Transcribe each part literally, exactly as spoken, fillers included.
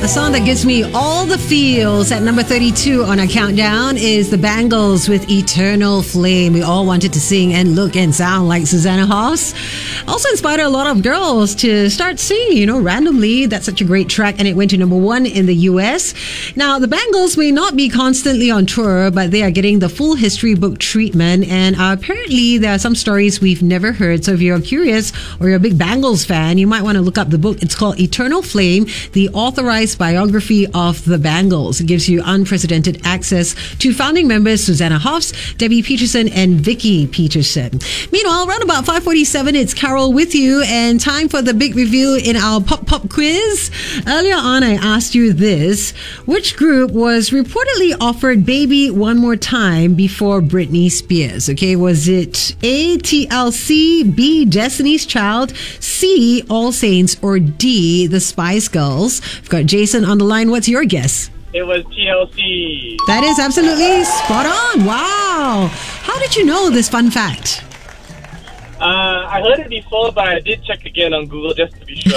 A song that gives me all the feels. At number thirty-two on our countdown is the Bangles with Eternal Flame. We all wanted to sing and look and sound like Susanna Hoffs. Also inspired a lot of girls to start singing, you know, randomly. That's such a great track, and it went to number one in the U S. Now, the Bangles may not be constantly on tour, but they are getting the full history book treatment, and uh, apparently there are some stories we've never heard. So if you're curious or you're a big Bangles fan, you might want to look up the book. It's called Eternal Flame, the authorized biography of the Bangles. It gives you unprecedented access to founding members Susanna Hoffs, Debbie Peterson, and Vicky Peterson. Meanwhile, around about five forty-seven, it's Carol with you, and time for the big review in our Pop Pop quiz. Earlier on, I asked you this. Which group was reportedly offered Baby One More Time before Britney Spears? Okay, was it A, T L C, B, Destiny's Child, C, All Saints, or D, the Spice Girls? We've got Jason on the line. What's your guess? It was T L C. That is absolutely spot on. Wow. How did you know this fun fact? Uh, I heard it before, but I did check again on Google just to be sure.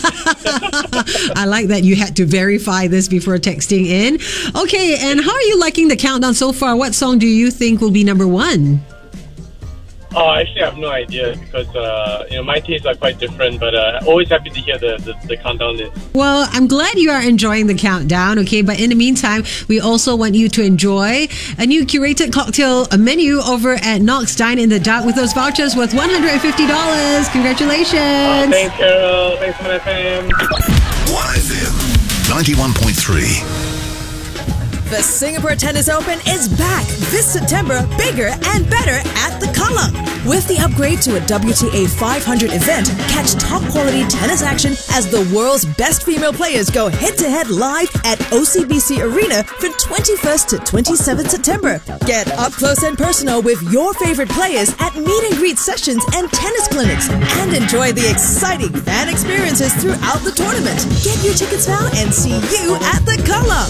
I like that you had to verify this before texting in. Okay, and how are you liking the countdown so far? What song do you think will be number one? Oh, actually, I have no idea because uh, you know my tastes are quite different. But uh, always happy to hear the, the, the countdown list. Well, I'm glad you are enjoying the countdown. Okay, but in the meantime, we also want you to enjoy a new curated cocktail menu over at Knox Dine in the Dark with those vouchers worth one hundred fifty dollars. Congratulations! Oh, thanks, Carol. Thanks, one F M. one F M ninety-one point three. The Singapore Tennis Open is back this September, bigger and better at the Colour. With the upgrade to a W T A five hundred event, catch top quality tennis action as the world's best female players go head-to-head live at O C B C Arena from twenty-first to twenty-seventh September. Get up close and personal with your favorite players at meet and greet sessions and tennis clinics, and enjoy the exciting fan experiences throughout the tournament. Get your tickets now and see you at the Colour.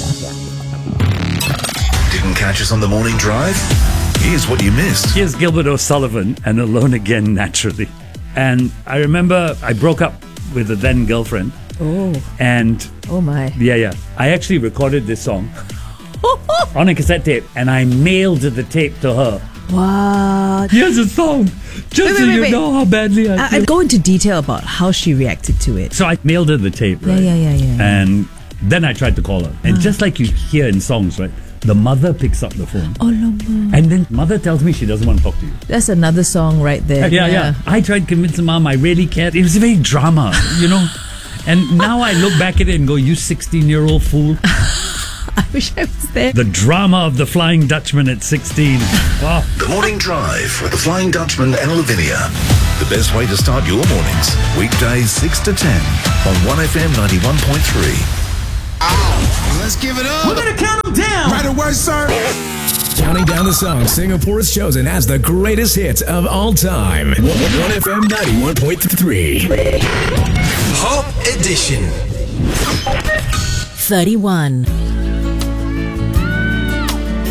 Didn't catch us on the morning drive? Here's what you missed. Here's Gilbert O'Sullivan and Alone Again Naturally. And I remember I broke up with a then girlfriend. Oh. And Oh my. yeah, yeah. I actually recorded this song on a cassette tape, and I mailed the tape to her. What? Here's a song, just Wait, so wait, you wait. know how badly I I, feel. I'll go into detail about how she reacted to it. So I mailed her the tape, Yeah, right? yeah, yeah, yeah. And then I tried to call her. And just like you hear in songs, right? The mother picks up the phone. Oh, no. And then mother tells me she doesn't want to talk to you. That's another song right there. Yeah, yeah. I tried convincing mom I really cared. It was very drama, you know? And now I look back at it and go, you sixteen-year-old fool. I wish I was there. The drama of the Flying Dutchman at sixteen. Wow. The Morning Drive with the Flying Dutchman and Lavinia. The best way to start your mornings. Weekdays six to ten on one F M ninety-one point three. Let's give it up. We're gonna count them down. Right away, sir. Counting down the songs Singapore's chosen as the greatest hits of all time. one F M ninety-one point three. Pop Edition. thirty-one.